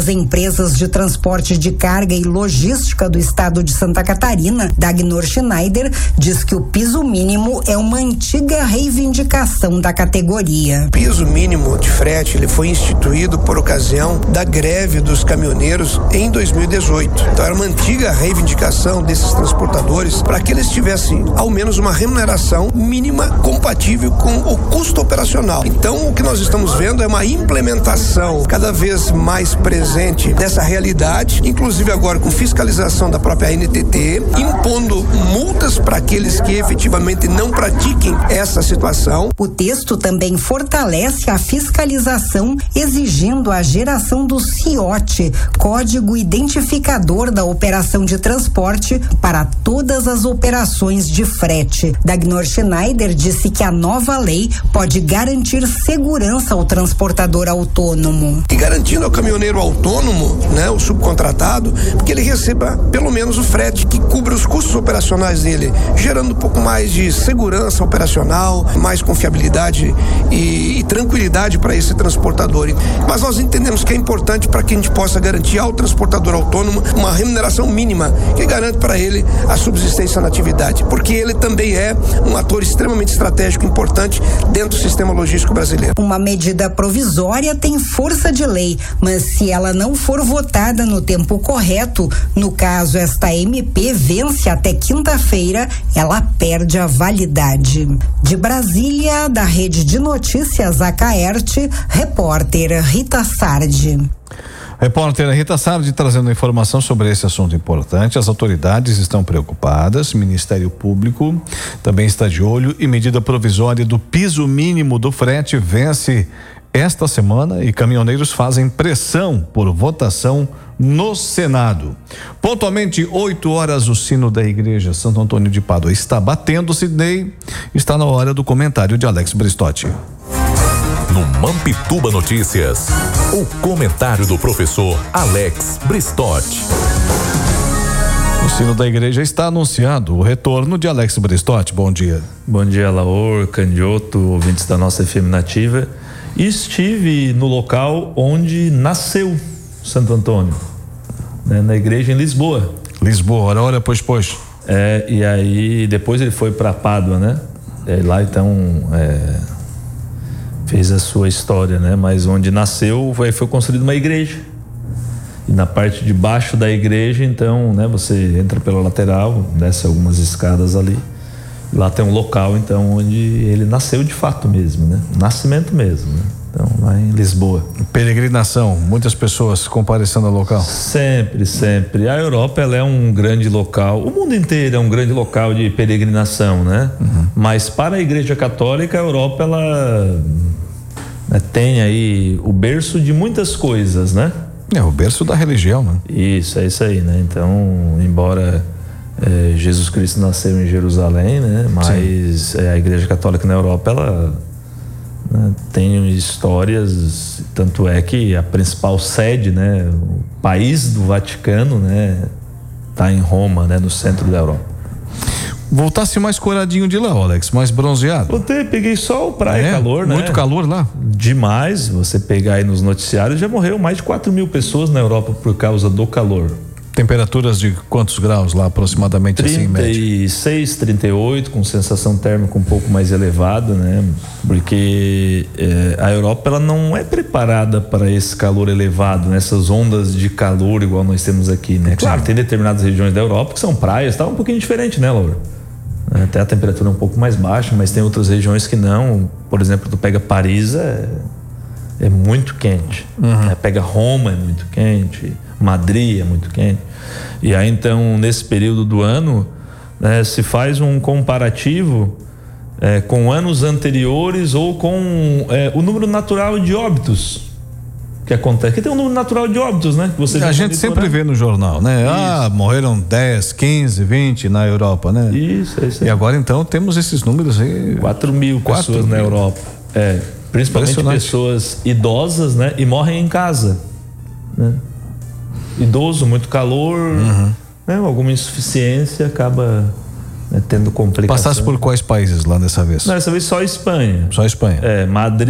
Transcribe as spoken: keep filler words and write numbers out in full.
As empresas de transporte de carga e logística do estado de Santa Catarina, Dagnor Schneider, diz que o piso mínimo é uma antiga reivindicação da categoria. O piso mínimo de frete ele foi instituído por ocasião da greve dos caminhoneiros em dois mil e dezoito. Então era uma antiga reivindicação desses transportadores para que eles tivessem ao menos uma remuneração mínima compatível com o custo operacional. Então o que nós estamos vendo é uma implementação cada vez mais presente dessa realidade, inclusive agora com fiscalização da própria N T T, impondo multas para aqueles que efetivamente não pratiquem essa situação. O texto também fortalece a fiscalização, exigindo a geração do C I O T, Código Identificador da Operação de Transporte, para todas as operações de frete. Dagnor Schneider disse que a nova lei pode garantir segurança ao transportador autônomo. E garantindo ao caminhoneiro autônomo autônomo, né, o subcontratado, que ele receba pelo menos o frete que cubra os custos operacionais dele, gerando um pouco mais de segurança operacional, mais confiabilidade e, e tranquilidade para esse transportador. Mas nós entendemos que é importante para que a gente possa garantir ao transportador autônomo uma remuneração mínima que garante para ele a subsistência na atividade, porque ele também é um ator extremamente estratégico e importante dentro do sistema logístico brasileiro. Uma medida provisória tem força de lei, mas se ela não for votada no tempo correto, no caso esta M P vence até quinta-feira, ela perde a validade. De Brasília, da Rede de Notícias Acaerte, repórter Rita Sardi. Repórter Rita Sardi trazendo informação sobre esse assunto importante. As autoridades estão preocupadas, o Ministério Público também está de olho e medida provisória do piso mínimo do frete vence esta semana e caminhoneiros fazem pressão por votação no Senado. Pontualmente oito horas, o sino da Igreja Santo Antônio de Pádua está batendo, Sidney. Está na hora do comentário de Alex Bristotti. No Mampituba Notícias, o comentário do professor Alex Bristotti. O sino da igreja está anunciado. O retorno de Alex Bristotti. Bom dia. Bom dia, Laor, Candioto, ouvintes da nossa F M Nativa. E estive no local onde nasceu Santo Antônio, né, na igreja em Lisboa. Lisboa, ora, ora, pois, pois. É, e aí depois ele foi para Pádua, né? E lá então é, fez a sua história, né? Mas onde nasceu foi, foi construída uma igreja. E na parte de baixo da igreja, então, né? Você entra pela lateral, desce algumas escadas ali. Lá tem um local, então, onde ele nasceu de fato mesmo, né? Nascimento mesmo, né? Então, lá em Lisboa. Peregrinação, muitas pessoas comparecendo ao local. Sempre, sempre. A Europa, ela é um grande local, o mundo inteiro é um grande local de peregrinação, né? Uhum. Mas para a Igreja Católica, a Europa, ela, né, tem aí o berço de muitas coisas, né? É, o berço da religião, né? Isso, é isso aí, né? Então, embora É, Jesus Cristo nasceu em Jerusalém, né? Mas é, a Igreja Católica na Europa, ela, né, tem histórias, tanto é que a principal sede, né, o país do Vaticano, né, tá em Roma, né, no centro da Europa. Voltasse mais coradinho de lá, Alex, mais bronzeado. Voltei, peguei sol, praia, é, calor, né? Muito calor lá? Demais. Você pegar aí nos noticiários, já morreu mais de quatro mil pessoas na Europa por causa do calor. Temperaturas de quantos graus lá aproximadamente, assim, em média? trinta e seis, trinta e oito, com sensação térmica um pouco mais elevada, né? Porque é, a Europa, ela não é preparada para esse calor elevado, né? Essas ondas de calor igual nós temos aqui, né? Claro, tem determinadas regiões da Europa que são praias, tá um pouquinho diferente, né, Laura? Até a temperatura é um pouco mais baixa, mas tem outras regiões que não. Por exemplo, tu pega Paris, é, é muito quente. Uhum. Né? Pega Roma, é muito quente. Madrid é muito quente. E aí então nesse período do ano, né, se faz um comparativo é, com anos anteriores ou com é, o número natural de óbitos que acontece. Que tem um número natural de óbitos, né? Que você a gente sempre vê no jornal, né? Isso. Ah, morreram dez, quinze, vinte na Europa, né? Isso, é isso aí. E agora então temos esses números aí. quatro mil pessoas na Europa. É, principalmente pessoas idosas, né? E morrem em casa, né? Idoso, muito calor, uhum. né? Alguma insuficiência, acaba, né, tendo complicações. Passasse por quais países lá dessa vez? Não, dessa vez só Espanha. Só Espanha. É, Madrid.